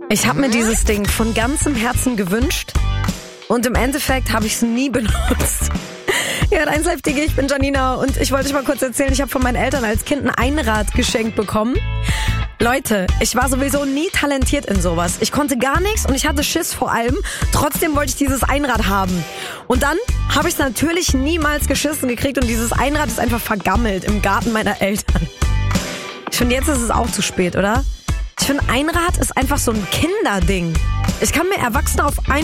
Ich habe mir dieses Ding von ganzem Herzen gewünscht und im Endeffekt habe ich es nie benutzt. Ja, 1 Live DG, ich bin Janina und ich wollte euch mal kurz erzählen, ich habe von meinen Eltern als Kind ein Einrad geschenkt bekommen. Leute, ich war sowieso nie talentiert in sowas. Ich konnte gar nichts und ich hatte Schiss vor allem. Trotzdem wollte ich dieses Einrad haben. Und dann habe ich es natürlich niemals geschissen gekriegt und dieses Einrad ist einfach vergammelt im Garten meiner Eltern. Ich finde, jetzt ist es auch zu spät, oder? Ich finde, Einrad ist einfach so ein Kinderding. Ich kann mir Erwachsene auf